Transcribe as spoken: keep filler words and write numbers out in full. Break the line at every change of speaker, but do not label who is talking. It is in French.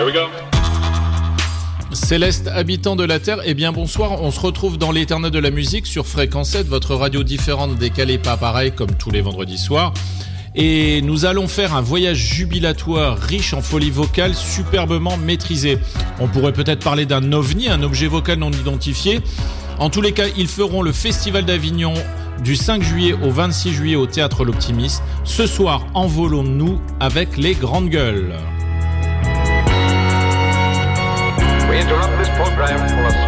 Here we go.
Céleste, habitant de la Terre, eh bien bonsoir, on se retrouve dans l'éternel de la musique sur Fréquence sept, votre radio différente, décalée, pas pareil, comme tous les vendredis soirs. Et nous allons faire un voyage jubilatoire riche en folie vocale, superbement maîtrisé. On pourrait peut-être parler d'un ovni, un objet vocal non identifié. En tous les cas, ils feront le Festival d'Avignon du cinq juillet au vingt-six juillet au Théâtre L'Optimiste. Ce soir, envolons-nous avec les grandes gueules.
We interrupt this program for a